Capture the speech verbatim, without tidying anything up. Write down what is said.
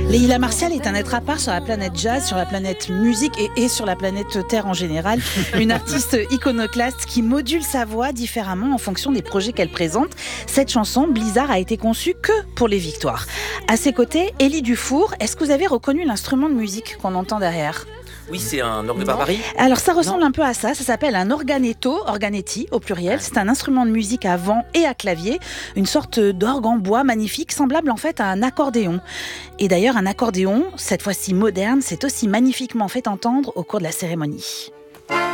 Leïla Martial est un être à part sur la planète jazz, sur la planète musique et, et sur la planète Terre en général. Une artiste iconoclaste qui module sa voix différemment en fonction des projets qu'elle présente. Cette chanson, Blizzard, a été conçue que pour les victoires. À ses côtés, Élie Dufour. Est-ce que vous avez reconnu l'instrument de musique qu'on entend derrière ? Oui, c'est un orgue de barbarie. Alors ça ressemble non. un peu à ça, ça s'appelle un organetto, organetti au pluriel. C'est un instrument de musique à vent et à clavier, une sorte d'orgue en bois magnifique, semblable en fait à un accordéon. Et d'ailleurs un accordéon, cette fois-ci moderne, c'est aussi magnifiquement fait entendre au cours de la cérémonie.